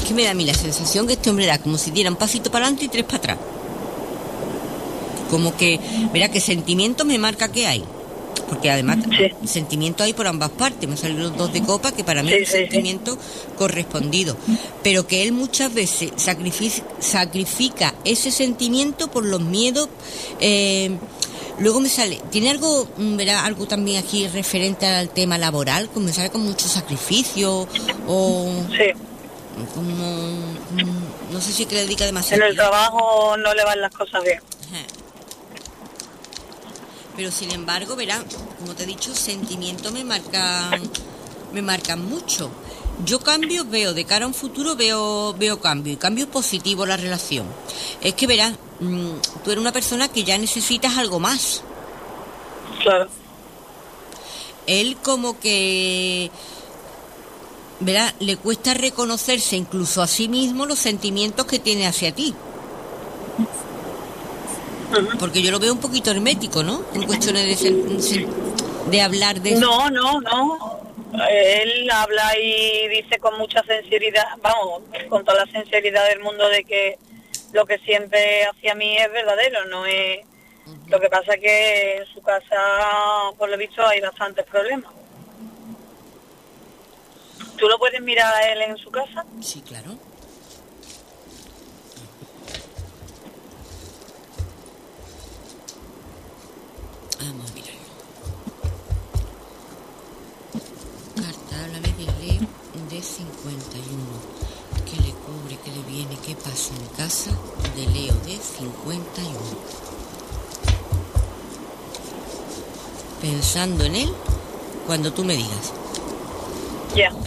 que me da a mí la sensación que este hombre da como si diera un pasito para adelante y 3 para atrás. Como que, verá, que sentimiento me marca que hay. Porque además sentimiento hay por ambas partes. Me salen los 2 de copa, que para mí es un sentimiento correspondido. Pero que él muchas veces sacrifica ese sentimiento por los miedos. Luego me sale, tiene algo, verá, algo también aquí referente al tema laboral, como me sale con mucho sacrificio o como, no sé si es que le dedica demasiado. En el trabajo no le van las cosas bien. Pero sin embargo, verá, como te he dicho, sentimientos me marcan mucho. Yo cambios veo, de cara a un futuro veo cambios, y cambios positivos en la relación. Es que verás, tú eres una persona que ya necesitas algo más. Claro. Él como que, verá, le cuesta reconocerse incluso a sí mismo los sentimientos que tiene hacia ti. Porque yo lo veo un poquito hermético, ¿no? En cuestiones de hablar de eso. No. Él habla y dice con mucha sinceridad, vamos, con toda la sinceridad del mundo, de que lo que siente hacia mí es verdadero, no es... Lo que pasa es que en su casa, por lo visto, hay bastantes problemas. ¿Tú lo puedes mirar a él en su casa? Sí, claro. Vamos a mirarlo. Carta, háblame de Leo de 51. ¿Qué le cubre, qué le viene, qué pasa en casa de Leo de 51? Pensando en él cuando tú me digas. Ya.